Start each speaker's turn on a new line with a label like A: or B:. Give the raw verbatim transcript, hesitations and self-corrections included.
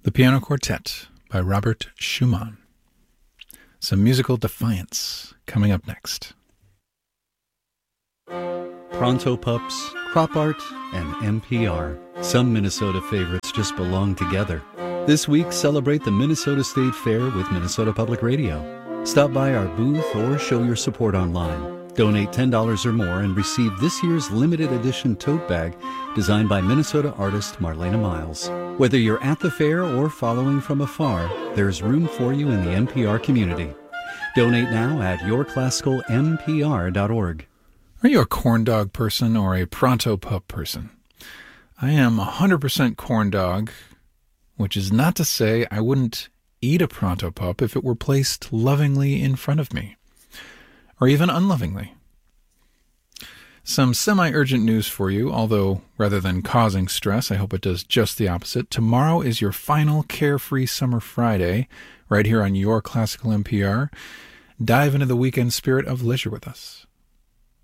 A: The Piano Quartet by Robert Schumann. Some musical defiance coming up next.
B: Pronto Pups, Crop Art, and N P R. Some Minnesota favorites just belong together. This week, celebrate the Minnesota State Fair with Minnesota Public Radio. Stop by our booth or show your support online. Donate ten dollars or more and receive this year's limited edition tote bag designed by Minnesota artist Marlena Miles. Whether you're at the fair or following from afar, there's room for you in the N P R community. Donate now at your classical n p r dot org.
A: Are you a corn dog person or a Pronto Pup person? I am one hundred percent corn dog, which is not to say I wouldn't eat a Pronto Pup if it were placed lovingly in front of me, or even unlovingly. Some semi-urgent news for you, although rather than causing stress, I hope it does just the opposite. Tomorrow is your final Carefree Summer Friday, right here on Your Classical N P R. Dive into the weekend spirit of leisure with us.